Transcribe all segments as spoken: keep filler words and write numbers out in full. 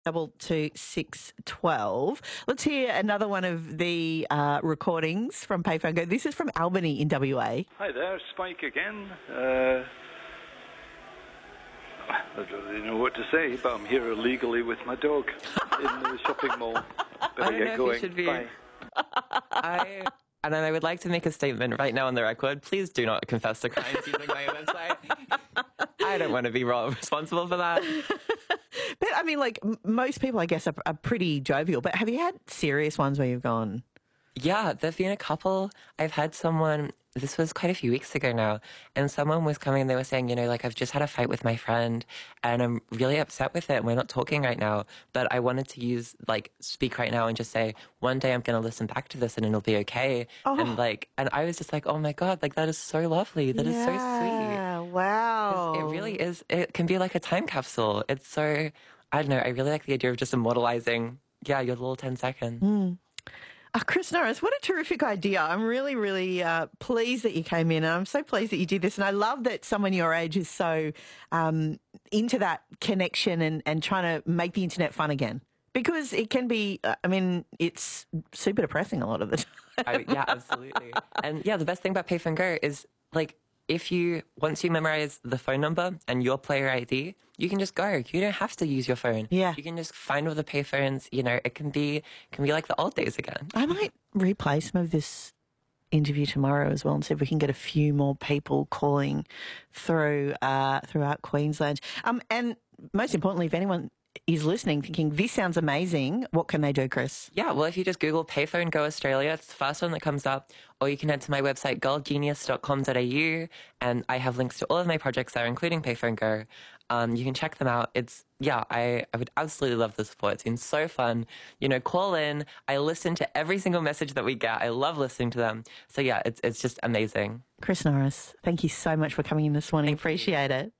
double two six twelve. Let's hear another one of the uh, recordings from Payphone Go. This is from Albany in W A. Hi there, Spike again. Uh, I don't really know what to say, but I'm here illegally with my dog in the shopping mall. Better I don't get know going. if you should be. Bye. I and then I would like to make a statement right now on the record. Please do not confess to crimes using my website. I don't want to be responsible for that. But, I mean, like, m- most people, I guess, are, are pretty jovial. But have you had serious ones where you've gone... Yeah, there've been a couple. I've had someone, this was quite a few weeks ago now, and someone was coming and they were saying, you know, like, I've just had a fight with my friend and I'm really upset with it and we're not talking right now, but I wanted to use, like, speak right now and just say, one day I'm going to listen back to this and it'll be okay. Oh. And, like, and I was just like, oh my God, like, that is so lovely. That yeah, is so sweet. Wow. It really is, it can be like a time capsule. It's so, I don't know, I really like the idea of just immortalizing, yeah, your little ten seconds. Mm. Oh, Chris Norris, what a terrific idea. I'm really, really uh, pleased that you came in, and I'm so pleased that you did this. And I love that someone your age is so um, into that connection and, and trying to make the internet fun again. Because it can be, uh, I mean, it's super depressing a lot of the time. I, yeah, absolutely. And yeah, the best thing about Payphone Go is, like, if you, once you memorize the phone number and your player I D, you can just go. You don't have to use your phone. Yeah. You can just find all the payphones. You know, it can be, can be like the old days again. I might replay some of this interview tomorrow as well and see if we can get a few more people calling through, uh, throughout Queensland. Um, and most importantly, if anyone is listening thinking, this sounds amazing, what can they do, Chris? Yeah, well, if you just Google Payphone Go Australia, it's the first one that comes up, or you can head to my website, girl genius dot com dot a u, and I have links to all of my projects there, including Payphone Go. Um, you can check them out. It's, yeah, I, I would absolutely love the support. It's been so fun. You know, call in. I listen to every single message that we get. I love listening to them. So, yeah, it's it's just amazing. Chris Norris, thank you so much for coming in this morning. Appreciate it.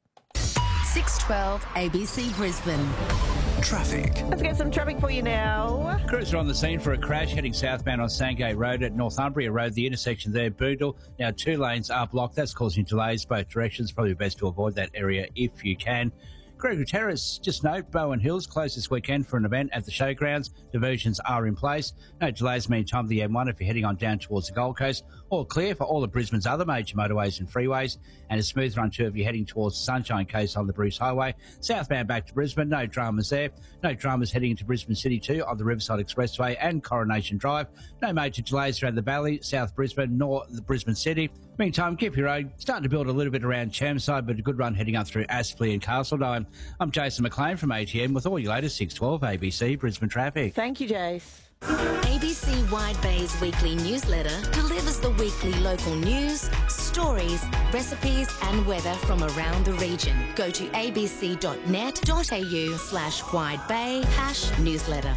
six twelve A B C Brisbane. Traffic. Let's get some traffic for you now. Crews are on the scene for a crash heading southbound on Sandgate Road at Northumbria Road. The intersection there, Boodle. Now two lanes are blocked. That's causing delays both directions. Probably best to avoid that area if you can. Gregory Terrace, just note, Bowen Hills closed this weekend for an event at the showgrounds. Diversions are in place. No delays meantime the M one if you're heading on down towards the Gold Coast. All clear for all of Brisbane's other major motorways and freeways. And a smooth run too if you're heading towards the Sunshine Coast on the Bruce Highway. Southbound back to Brisbane, no dramas there. No dramas heading into Brisbane City too on the Riverside Expressway and Coronation Drive. No major delays around the Valley, South Brisbane, nor the Brisbane City. Meantime, Kippy Road starting to build a little bit around Chermside, but a good run heading up through Aspley and Castledine. I'm Jason McLean from A T M with all your latest six twelve A B C Brisbane traffic. Thank you, Jace. A B C Wide Bay's weekly newsletter delivers the weekly local news, stories, recipes and weather from around the region. Go to abc dot net dot a u slash wide bay hash newsletter.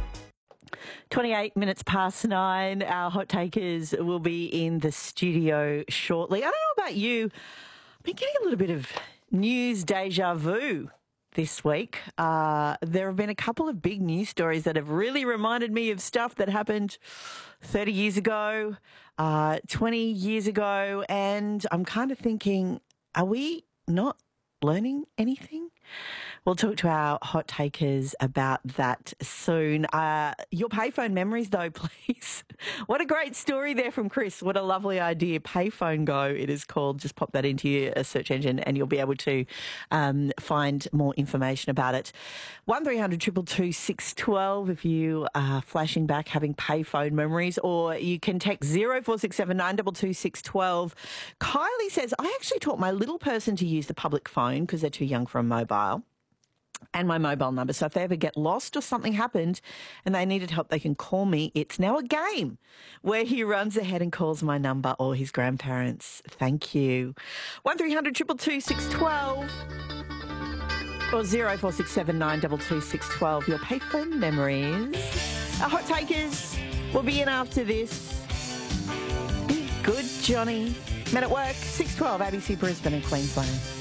twenty-eight minutes past nine. Our hot takers will be in the studio shortly. I don't know about you. I've been getting a little bit of news deja vu this week. Uh, there have been a couple of big news stories that have really reminded me of stuff that happened thirty years ago, uh, twenty years ago. And I'm kind of thinking, are we not learning anything? We'll talk to our hot takers about that soon. Uh, your payphone memories, though, please. What a great story there from Chris. What a lovely idea. Payphone Go, it is called. Just pop that into your search engine and you'll be able to um, find more information about it. one three hundred two two two six one two if you are flashing back having payphone memories, or you can text zero four six seven nine two two six one two. Kylie says, I actually taught my little person to use the public phone because they're too young for a mobile. And my mobile number. So if they ever get lost or something happened and they needed help, they can call me. It's now a game where he runs ahead and calls my number or his grandparents. Thank you. one three hundred two two two six one two or zero four six seven nine two two six one two. Your payphone memories. Our hot takers will be in after this. Be good, Johnny. Men at Work, six twelve A B C Brisbane and Queensland.